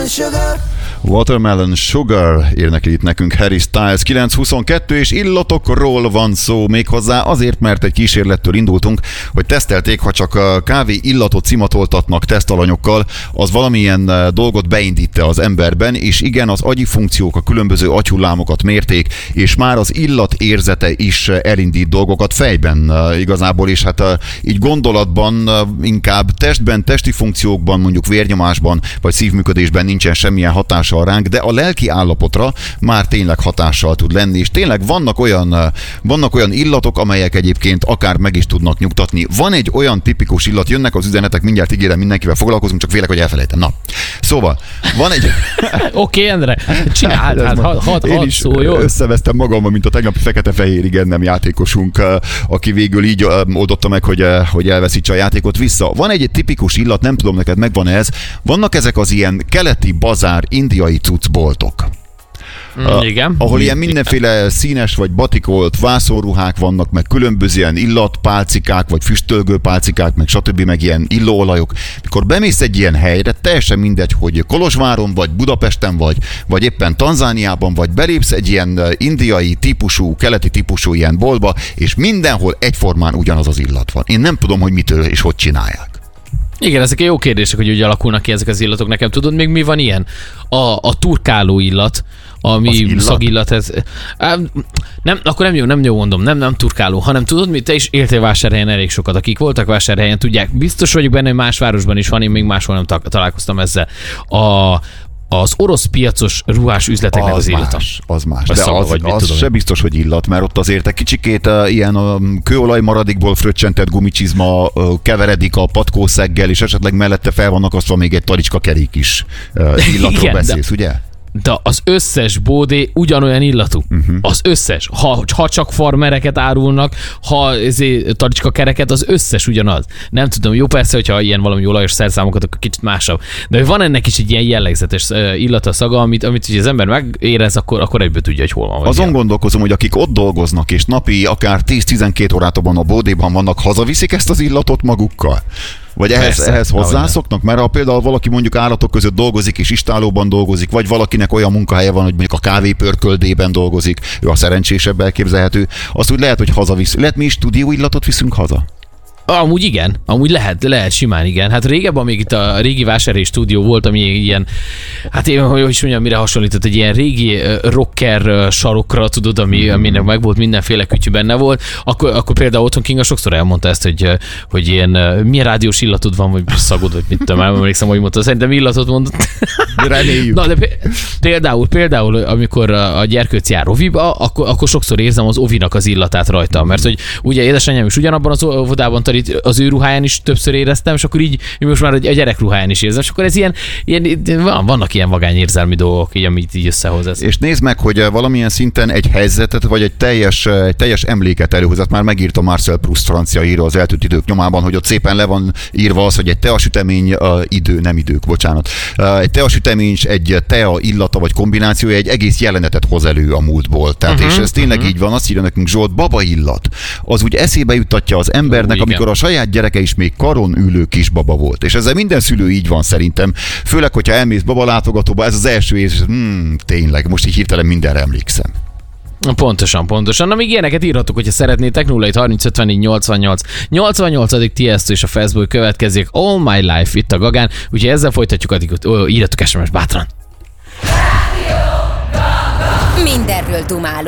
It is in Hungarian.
Watermelon Sugar énekli itt nekünk Harry Styles. 9:22 és illatokról van szó, méghozzá azért, mert egy kísérlettől indultunk, hogy tesztelték, ha csak a kávé illatot szimatoltatnak tesztalanyokkal, az valamilyen dolgot beindít az emberben, és igen, az agyi funkciók, a különböző agyhullámokat mérték, és már az illat érzete is elindít dolgokat fejben igazából, és hát így gondolatban, inkább testben, testi funkciókban, mondjuk vérnyomásban, vagy szívműködésben nincsen semmilyen hatása ránk, de a lelki állapotra már tényleg hatással tud lenni, és tényleg vannak olyan illatok, amelyek egyébként akár meg is tudnak nyugtatni. Van egy olyan tipikus illat, jönnek az üzenetek, mindjárt ígérem, mindenkivel foglalkozunk, csak félek, hogy elfelejtem. Na, szóval, van egy... Oké, Endre, csináld, hadd szó, jó? Összevesztem magammal, mint a tegnapi fekete-fehér igen nem játékosunk, aki végül így oldotta meg, hogy elveszítse a játékot vissza. Van egy tipikus illat, nem tudom, neked megvan ez, vannak ezek az ilyen keleti bazár, indiai cuccboltok. Igen. Ahol ilyen mindenféle színes vagy batikolt vászonruhák vannak, meg különböző ilyen illatpálcikák, vagy füstölgő pálcikák, meg stb. Meg ilyen illóolajok. Mikor bemész egy ilyen helyre, teljesen mindegy, hogy Kolozsváron, vagy Budapesten, vagy éppen Tanzániában, vagy belépsz egy ilyen indiai típusú, keleti típusú ilyen boltba, és mindenhol egyformán ugyanaz az illat van. Én nem tudom, hogy mitől és hogy csinálják. Igen, ezek jó kérdések, hogy úgy alakulnak ki ezek az illatok. Nekem tudod, még mi van ilyen? A turkáló illat, ami szagillat, ez... Nem, akkor nem jó mondom, nem turkáló, hanem tudod, mi, te is éltél Vásárhelyen elég sokat, akik voltak Vásárhelyen, tudják, biztos vagyok benne, hogy más városban is van, én még máshol nem találkoztam ezzel. Az orosz piacos ruhás üzleteknek az illata. Az más. De az se biztos, hogy illat, mert ott azért egy kicsikét ilyen kőolaj maradékból fröccsentett gumicsizma keveredik a patkószeggel, és esetleg mellette fel van akasztva még egy talicska kerék is. Illatról igen, beszélsz, ugye? De az összes bódé ugyanolyan illatú. Az összes. Ha csak farmereket árulnak, ha talicska kereket, az összes ugyanaz. Nem tudom, jó persze, hogyha ilyen valami olajos szerszámokat, akkor kicsit másabb. De van ennek is egy ilyen jellegzetes illata, szaga, amit az ember megérez, akkor egyből tudja, hogy hol van. Azon gondolkozom, hogy akik ott dolgoznak, és napi akár 10-12 órátban a bódéban vannak, hazaviszik ezt az illatot magukkal? Vagy ehhez hozzászoknak? Mert ha például valaki mondjuk állatok között dolgozik és istálóban dolgozik, vagy valakinek olyan munkahelye van, hogy mondjuk a kávépörköldében dolgozik, ő a szerencsésebb elképzelhető, azt úgy lehet, hogy hazavisz. Lehet mi is stúdióillatot viszünk haza? Amúgy igen, amúgy lehet simán igen. Hát régebben még itt a régi vásárhelyi stúdió volt, ami ilyen, hát én, hogy is mondjam, mire hasonlított, egy ilyen régi rocker sarokra, tudod, aminek meg volt mindenféle kütyű benne volt, akkor például otthon Kinga sokszor elmondta ezt, hogy ilyen, milyen rádiós illatod van, vagy szagod, vagy mit tudom, emlékszem, hogy mondta, szerintem illatot mondott. Reméljük. Na, de például, amikor a gyerkőc jár oviba, akkor sokszor érzem az ovinak az illatát rajta, mert hogy ugye édesanyám is ugyanabban az óvodában az ő ruháján is többször éreztem, és akkor így most már a gyerek ruháján is érzem, és akkor ez ilyen vannak ilyen vagány érzelmi dolgok, így, amit így összehoz ez. És nézd meg, hogy valamilyen szinten egy helyzetet, vagy egy teljes emléket előhozat. Már megírta Marcel Proust, francia író az Eltűnt idők nyomában, hogy ott szépen le van írva az, hogy egy teasütemény, egy teasütemény, egy tea illata vagy kombinációja egy egész jelenetet hoz elő a múltból. Tehát, és ez tényleg így van, azt írja nekünk Zsolt, baba illat. Az úgy eszébe juttatja az embernek, amikor a saját gyereke is még karon ülő kisbaba volt. És ezzel minden szülő így van szerintem. Főleg, hogyha elmész babalátogatóba, ez az első érzés, tényleg, most így hirtelen mindenre emlékszem. Pontosan. Na, még ilyeneket írhatok, hogyha szeretnétek. 0730 54 88 88. Tiesto és a Facebook következik. All My Life itt a Gagán. Úgyhogy ezzel folytatjuk, addig írjatok SMS bátran. Mindenről dumálunk.